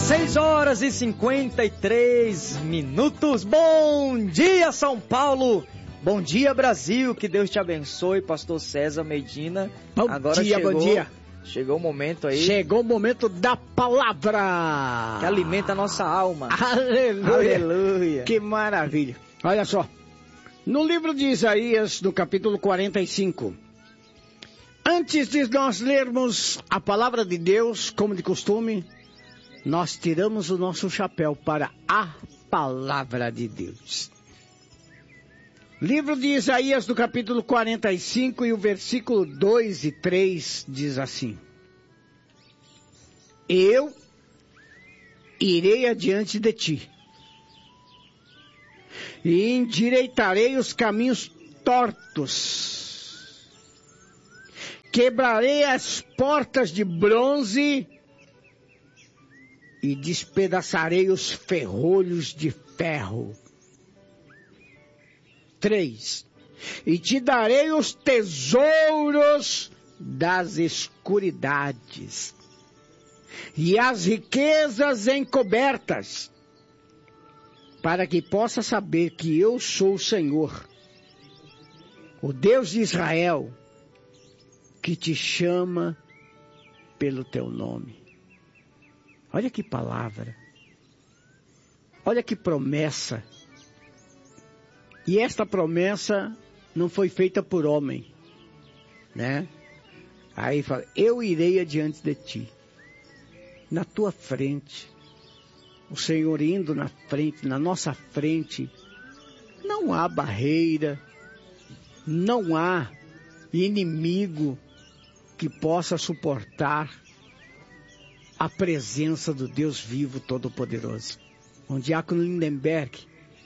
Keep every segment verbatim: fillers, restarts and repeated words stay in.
seis horas e cinquenta e três minutos. Bom dia, São Paulo. Bom dia, Brasil. Que Deus te abençoe, pastor César Medina. Bom Agora dia, chegou, bom dia. Chegou o momento aí. Chegou o momento da palavra. Que alimenta a nossa alma. Aleluia. Aleluia. Que maravilha. Olha só. No livro de Isaías, no capítulo quarenta e cinco. Antes de nós lermos a palavra de Deus, como de costume, nós tiramos o nosso chapéu para a palavra de Deus. Livro de Isaías, do capítulo quarenta e cinco, e o versículo dois e três diz assim: Eu irei adiante de ti, e endireitarei os caminhos tortos. Quebrarei as portas de bronze e despedaçarei os ferrolhos de ferro. Três. E te darei os tesouros das escuridades e as riquezas encobertas, para que possa saber que eu sou o Senhor, o Deus de Israel, que te chama pelo teu nome. Olha que palavra. Olha que promessa. E esta promessa não foi feita por homem, né? Aí fala, eu irei adiante de ti, na tua frente, o Senhor indo na frente, na nossa frente, não há barreira, não há inimigo que possa suportar a presença do Deus vivo todo-poderoso. Um diácono Lindenberg,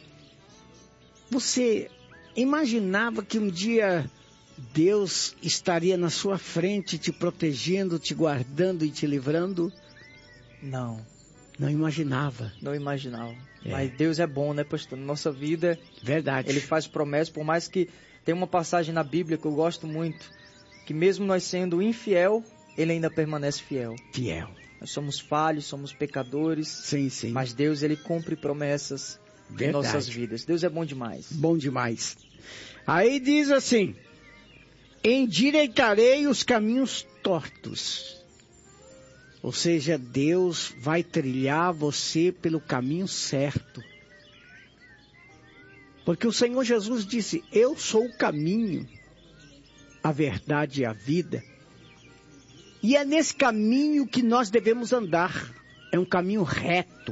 você imaginava que um dia Deus estaria na sua frente, te protegendo, te guardando e te livrando? Não. Não imaginava. Não imaginava. É. Mas Deus é bom, né, pastor? Na nossa vida, verdade. Ele faz promessas, por mais que tem uma passagem na Bíblia que eu gosto muito, que mesmo nós sendo infiel, Ele ainda permanece fiel. Fiel. Nós somos falhos, somos pecadores. Sim, sim. Mas Deus, Ele cumpre promessas em nossas vidas. Deus é bom demais. Bom demais. Aí diz assim: endireitarei os caminhos tortos. Ou seja, Deus vai trilhar você pelo caminho certo. Porque o Senhor Jesus disse, eu sou o caminho, a verdade e a vida. E é nesse caminho que nós devemos andar. É um caminho reto.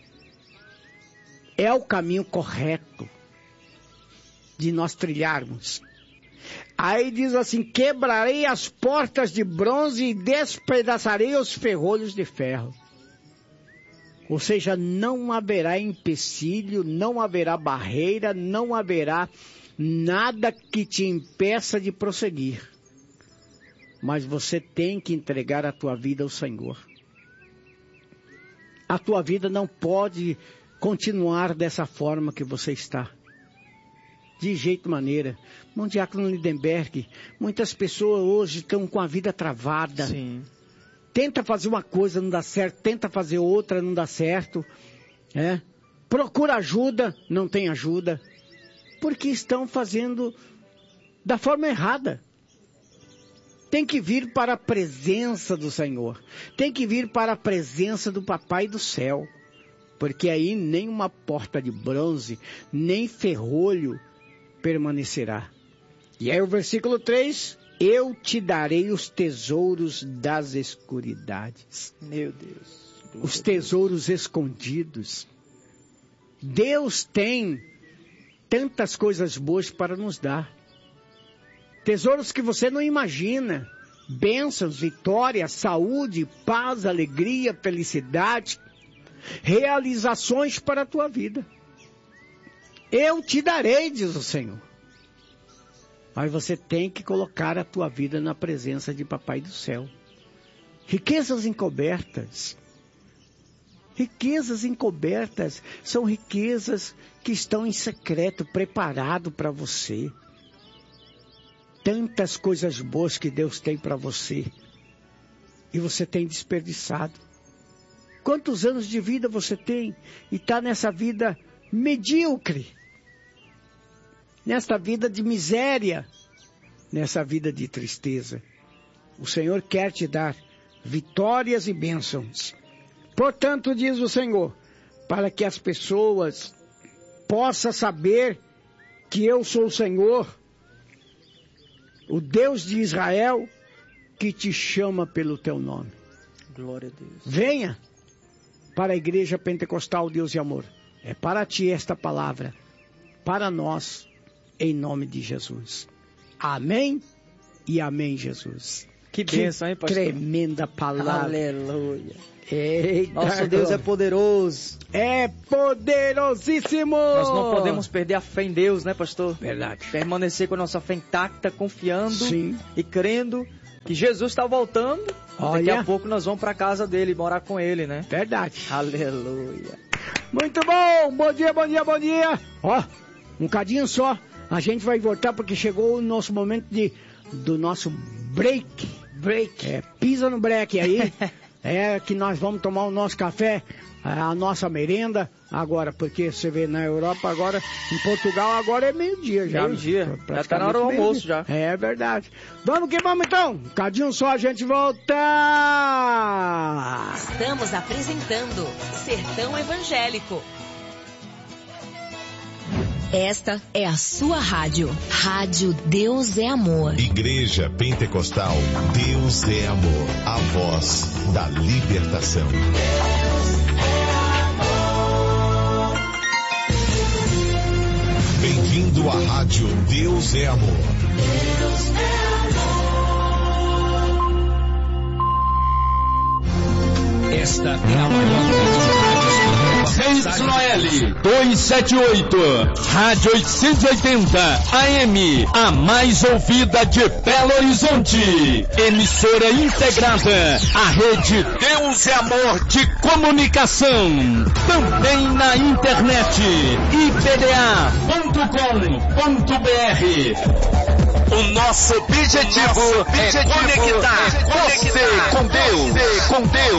É o caminho correto de nós trilharmos. Aí diz assim, quebrarei as portas de bronze e despedaçarei os ferrolhos de ferro. Ou seja, não haverá empecilho, não haverá barreira, não haverá nada que te impeça de prosseguir. Mas você tem que entregar a tua vida ao Senhor. A tua vida não pode continuar dessa forma que você está. De jeito maneira. Irmão Diácono Lindenberg, muitas pessoas hoje estão com a vida travada. Sim. Tenta fazer uma coisa, não dá certo. Tenta fazer outra, não dá certo. É? Procura ajuda, não tem ajuda. Porque estão fazendo da forma errada. Tem que vir para a presença do Senhor. Tem que vir para a presença do Papai do céu. Porque aí nem uma porta de bronze, nem ferrolho permanecerá. E aí o versículo três, eu te darei os tesouros das escuridades. Meu Deus. Os tesouros escondidos. Deus tem tantas coisas boas para nos dar. Tesouros que você não imagina. Bênçãos, vitória, saúde, paz, alegria, felicidade. Realizações para a tua vida. Eu te darei, diz o Senhor. Mas você tem que colocar a tua vida na presença de Papai do céu. Riquezas encobertas. Riquezas encobertas são riquezas que estão em secreto, preparado para você. Tantas coisas boas que Deus tem para você. E você tem desperdiçado. Quantos anos de vida você tem e está nessa vida medíocre, nessa vida de miséria, nessa vida de tristeza? O Senhor quer te dar vitórias e bênçãos. Portanto, diz o Senhor, para que as pessoas possam saber que eu sou o Senhor, o Deus de Israel, que te chama pelo teu nome. Glória a Deus. Venha para a Igreja Pentecostal Deus e Amor. É para ti esta palavra, para nós, em nome de Jesus. Amém e amém, Jesus. Que bênção, hein, pastor? Tremenda palavra. Aleluia. Eita, nosso Deus é poderoso. É poderosíssimo. Nós não podemos perder a fé em Deus, né, pastor? Verdade. Permanecer com a nossa fé intacta, confiando Sim. e crendo que Jesus está voltando. Olha. Daqui a pouco nós vamos para casa dele, morar com ele, né? Verdade. Aleluia. Muito bom. Bom dia, bom dia, bom dia. Ó, um cadinho só. A gente vai voltar porque chegou o nosso momento de, do nosso break. Break. É, pisa no break aí. É que nós vamos tomar o nosso café, a nossa merenda agora, porque você vê na Europa agora, em Portugal agora é meio-dia já. Meio-dia, já tá na hora do almoço já. É verdade. Vamos que vamos então, um cadinho só a gente volta. Estamos apresentando Sertão Evangélico. Esta é a sua rádio. Rádio Deus é Amor. Igreja Pentecostal Deus é Amor. A voz da libertação. Bem-vindo à rádio Deus é Amor. Deus é amor. Esta é a maior Z Y L duzentos e setenta e oito, Rádio oitocentos e oitenta A M, a mais ouvida de Belo Horizonte. Emissora integrada à rede Deus é Amor de comunicação. Também na internet, i p d a ponto com ponto b r. O nosso objetivo, o nosso objetivo é conectar, é conectar você com Deus, com Deus.